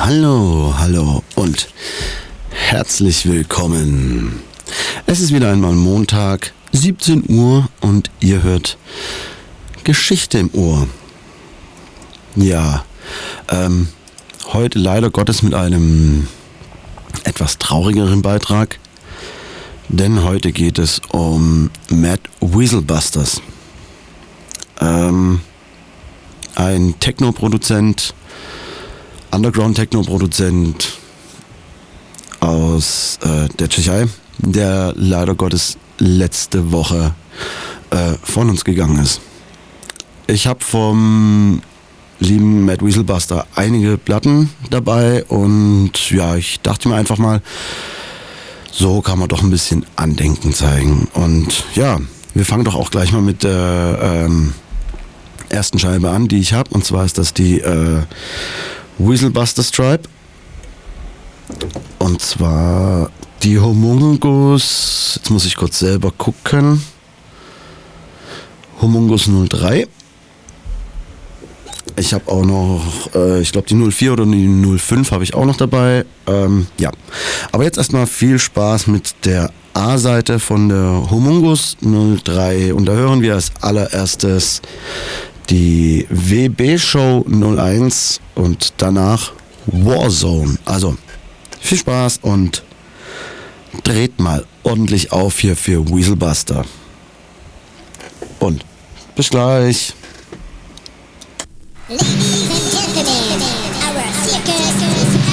Hallo und herzlich willkommen. Es ist wieder einmal Montag, 17 Uhr und ihr hört Geschichte im Ohr. Ja, heute leider Gottes mit einem etwas traurigeren Beitrag, denn heute geht es um Mad Weaselbusters. Ein Techno-Produzent, Underground-Techno-Produzent aus der Tschechei, der leider Gottes letzte Woche von uns gegangen ist. Ich habe vom lieben Mad Weaselbuster einige Platten dabei und ja, ich dachte mir einfach mal, so kann man doch ein bisschen Andenken zeigen. Und ja, wir fangen doch auch gleich mal mit der ersten Scheibe an, die ich habe. Und zwar ist das die Weaselbusters Tribe. Und zwar die Homungus, jetzt muss ich kurz selber gucken. Homungus 03. Ich habe auch noch, ich glaube die 04 oder die 05 habe ich auch noch dabei. Ja, aber jetzt erstmal viel Spaß mit der A-Seite von der Homungus 03. Und da hören wir als allererstes die WB-Show 01 und danach Warzone. Also viel Spaß und dreht mal ordentlich auf hier für Weaselbuster. Und bis gleich. Ladies